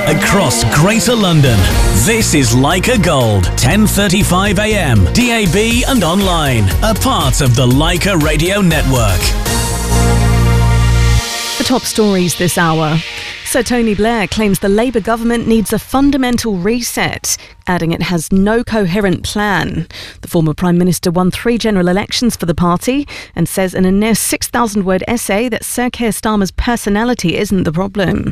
across Greater London. This is Leica Gold, 10:35 a.m, DAB and online. A part of the Leica Radio Network. The top stories this hour. Sir Tony Blair claims the Labour government needs a fundamental reset, adding it has no coherent plan. The former Prime Minister won 3 general elections for the party and says in a near 6,000-word essay that Sir Keir Starmer's personality isn't the problem.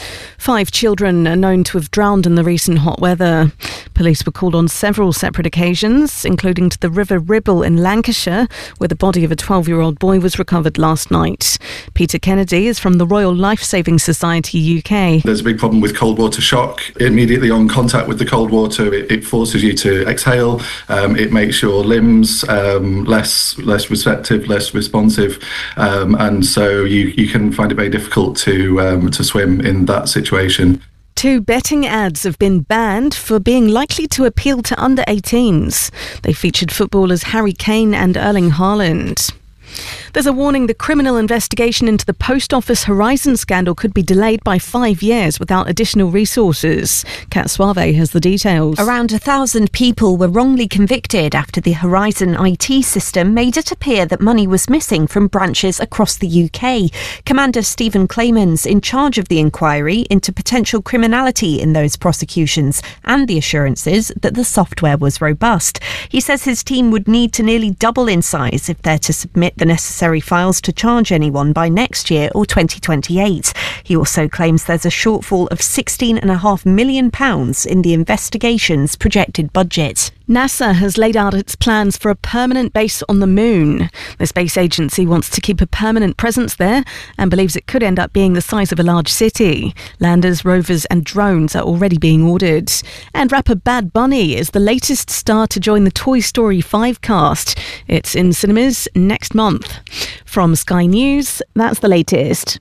5 children are known to have drowned in the recent hot weather. Police were called on several separate occasions, including to the River Ribble in Lancashire, where the body of a 12-year-old boy was recovered last night. Peter Kennedy is from the Royal Life-Saving Society UK. There's a big problem with cold water shock. Immediately on contact with the cold water, it forces you to exhale. It makes your limbs less receptive, less responsive, and so you can find it very difficult to swim in that situation. 2 betting ads have been banned for being likely to appeal to under-18s. They featured footballers Harry Kane and Erling Haaland. There's a warning the criminal investigation into the Post Office Horizon scandal could be delayed by 5 years without additional resources. Kat Suave has the details. Around 1,000 people were wrongly convicted after the Horizon IT system made it appear that money was missing from branches across the UK. Commander Stephen Clemens, in charge of the inquiry into potential criminality in those prosecutions and the assurances that the software was robust. He says his team would need to nearly double in size if they're to submit the necessary files to charge anyone by next year or 2028. He also claims there's a shortfall of £16.5 million in the investigation's projected budget. NASA has laid out its plans for a permanent base on the moon. The space agency wants to keep a permanent presence there and believes it could end up being the size of a large city. Landers, rovers and drones are already being ordered. And rapper Bad Bunny is the latest star to join the Toy Story 5 cast. It's in cinemas next month. From Sky News, that's the latest.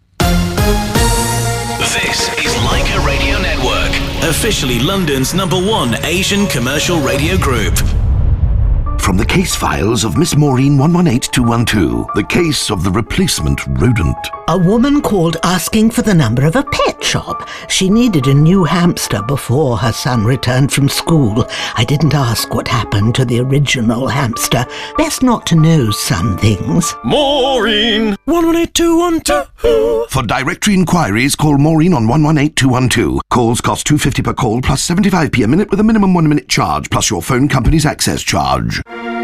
This is Leica Radio Network, officially London's #1 Asian commercial radio group. From the case files of Miss Maureen 118212, the case of the replacement rodent. A woman called asking for the number of a pet shop. She needed a new hamster before her son returned from school. I didn't ask what happened to the original hamster. Best not to know some things. Maureen 118212. For directory inquiries, call Maureen on 118212. Calls cost £2.50 per call plus 75p a minute with a minimum 1 minute charge plus your phone company's access charge.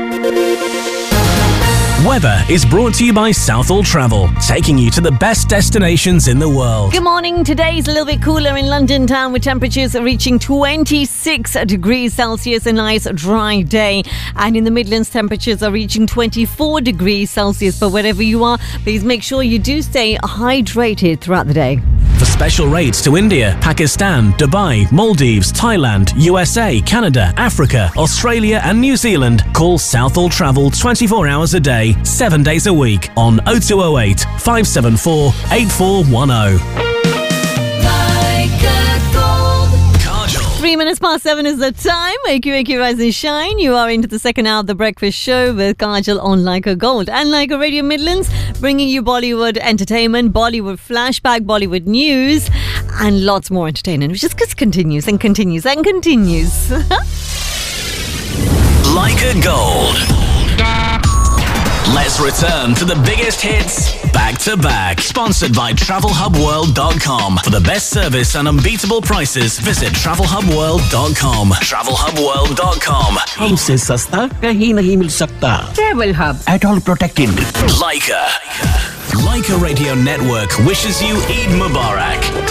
Weather is brought to you by Southall Travel, taking you to the best destinations in the world. Good morning. Today's a little bit cooler in London town with temperatures reaching 26 degrees Celsius, a nice dry day. And in the Midlands, temperatures are reaching 24 degrees Celsius. But wherever you are, please make sure you do stay hydrated throughout the day. For special rates to India, Pakistan, Dubai, Maldives, Thailand, USA, Canada, Africa, Australia and New Zealand, call Southall Travel 24 hours a day, 7 days a week on 0208 574 8410. 3 minutes past 7 is the time. Wakey, rise and shine. You are into the second hour of the breakfast show with Kajal on Leica Gold and Leica Radio Midlands, bringing you Bollywood entertainment, Bollywood flashback, Bollywood news, and lots more entertainment, which just continues and continues and continues. Leica Gold. Let's return to the biggest hits back to back. Sponsored by TravelHubWorld.com. For the best service and unbeatable prices, visit TravelHubWorld.com. TravelHubWorld.com. हमसे सस्ता कहीं नहीं मिल सकता. Travel Hub. At all protected. Leica. Leica Radio Network wishes you Eid Mubarak.